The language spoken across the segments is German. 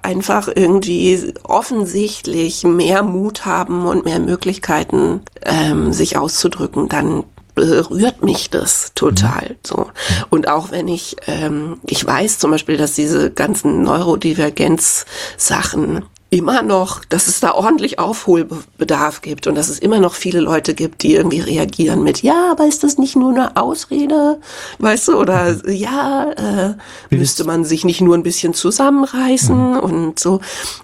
einfach irgendwie offensichtlich mehr Mut haben und mehr Möglichkeiten, sich auszudrücken, dann berührt mich das total so. Und auch wenn ich weiß zum Beispiel, dass diese ganzen Neurodivergenz-Sachen immer noch, dass es da ordentlich Aufholbedarf gibt und dass es immer noch viele Leute gibt, die irgendwie reagieren mit, ja, aber ist das nicht nur eine Ausrede, weißt du, oder müsste man sich nicht nur ein bisschen zusammenreißen und so.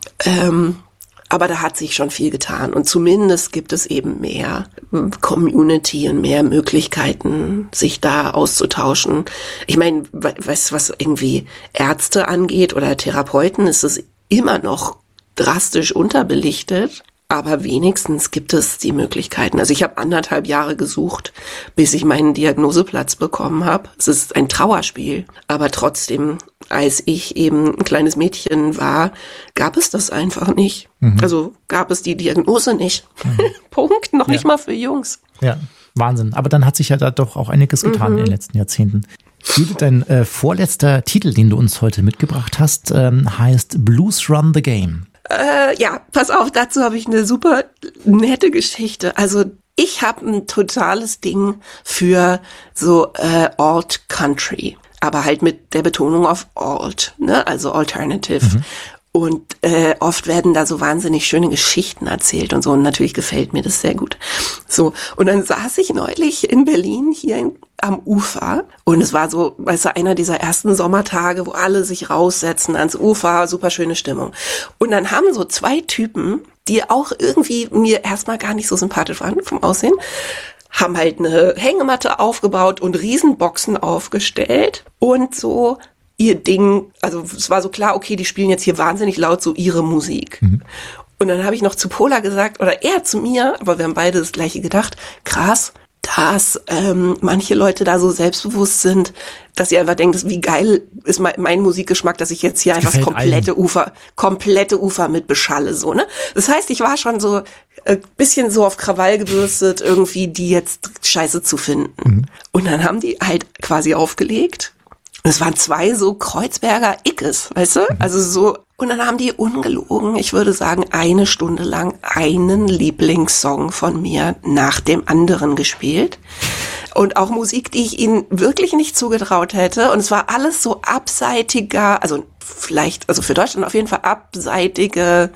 Aber da hat sich schon viel getan und zumindest gibt es eben mehr Community und mehr Möglichkeiten, sich da auszutauschen. Ich meine, weißt du, was irgendwie Ärzte angeht oder Therapeuten, ist es immer noch drastisch unterbelichtet, aber wenigstens gibt es die Möglichkeiten. Also ich habe 1,5 Jahre gesucht, bis ich meinen Diagnoseplatz bekommen habe. Es ist ein Trauerspiel, aber trotzdem, als ich eben ein kleines Mädchen war, gab es das einfach nicht. Also gab es die Diagnose nicht. Punkt, noch nicht mal für Jungs. Ja, Wahnsinn. Aber dann hat sich ja da doch auch einiges getan in den letzten Jahrzehnten. Judith, dein vorletzter Titel, den du uns heute mitgebracht hast, heißt Blues Run the Game. Ja, pass auf, dazu habe ich eine super nette Geschichte. Also ich habe ein totales Ding für so Alt Country, aber halt mit der Betonung auf Alt, ne? Also Alternative. Und oft werden da so wahnsinnig schöne Geschichten erzählt und so. Und natürlich gefällt mir das sehr gut. So, und dann saß ich neulich in Berlin hier am Ufer. Und es war so, weißt du, einer dieser ersten Sommertage, wo alle sich raussetzen ans Ufer, super schöne Stimmung. Und dann haben so 2 Typen, die auch irgendwie mir erstmal gar nicht so sympathisch waren vom Aussehen, haben halt eine Hängematte aufgebaut und Riesenboxen aufgestellt und so ihr Ding, also es war so klar, okay, die spielen jetzt hier wahnsinnig laut so ihre Musik. Und dann habe ich noch zu Pola gesagt, oder er zu mir, aber wir haben beide das Gleiche gedacht, krass, dass manche Leute da so selbstbewusst sind, dass sie einfach denken, wie geil ist mein Musikgeschmack, dass ich jetzt hier einfach das komplette Ufer mit beschalle, so, ne? Das heißt, ich war schon so bisschen so auf Krawall gebürstet, irgendwie die jetzt scheiße zu finden. Und dann haben die halt quasi aufgelegt. Es waren 2 so Kreuzberger Ickes, weißt du? Also so, und dann haben die ungelogen, ich würde sagen, 1 Stunde lang einen Lieblingssong von mir nach dem anderen gespielt. Und auch Musik, die ich ihnen wirklich nicht zugetraut hätte. Und es war alles so abseitiger, also vielleicht, also für Deutschland auf jeden Fall abseitige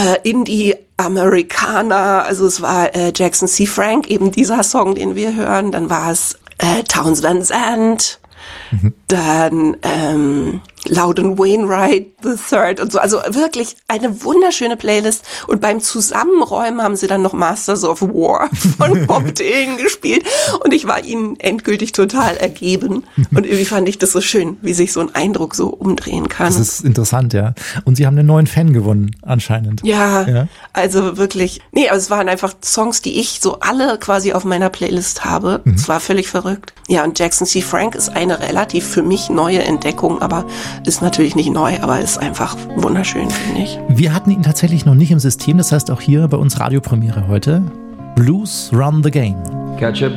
Indie-Amerikaner. Also es war Jackson C. Frank, eben dieser Song, den wir hören. Dann war es Townes Van Zandt. Dann Loudon Wainwright III und so. Also wirklich eine wunderschöne Playlist. Und beim Zusammenräumen haben sie dann noch Masters of War von Bob Dylan gespielt. Und ich war ihnen endgültig total ergeben. Und irgendwie fand ich das so schön, wie sich so ein Eindruck so umdrehen kann. Das ist interessant, ja. Und sie haben einen neuen Fan gewonnen, anscheinend. Ja, also wirklich. Nee, aber es waren einfach Songs, die ich so alle quasi auf meiner Playlist habe. Es war völlig verrückt. Ja, und Jackson C. Frank ist eine relativ für mich neue Entdeckung, aber ist natürlich nicht neu, aber ist einfach wunderschön, finde ich. Wir hatten ihn tatsächlich noch nicht im System, das heißt auch hier bei uns Radiopremiere heute. Blues Run the Game. Catch a